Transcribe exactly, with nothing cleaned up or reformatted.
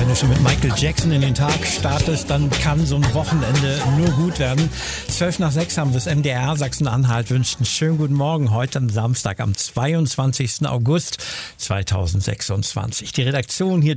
du schon mit Michael Jackson in den Tag startest, dann kann so ein Wochenende nur gut werden. Zwölf nach sechs haben wir das M D R Sachsen-Anhalt wünscht einen schönen guten Morgen heute am Samstag, am zweiundzwanzigsten August zweitausendsechsundzwanzig. Die Redaktion hier